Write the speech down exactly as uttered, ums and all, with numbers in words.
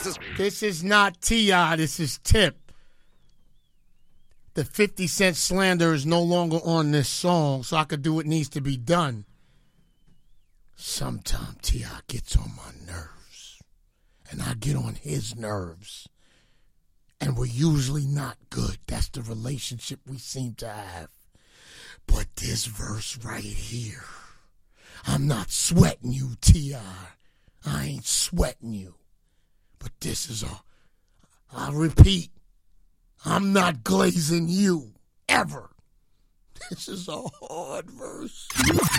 This is not T I, this is Tip. The fifty Cent slander is no longer on this song, so I could do what needs to be done. Sometimes T I gets on my nerves, and I get on his nerves. And we're usually not good. That's the relationship we seem to have. But this verse right here, I'm not sweating you, T I. I ain't sweating you. But this is a, I'll repeat, I'm not glazing you, ever. This is a hard verse.